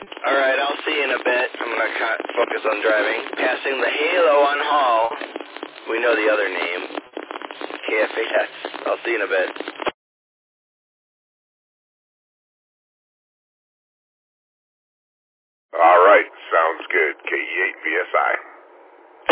All right, I'll see you in a bit. I'm going to focus on driving. Passing the Halo on Hall. We know the other name. KFAS. I'll see you in a bit. All right, sounds good. KE8 VSI.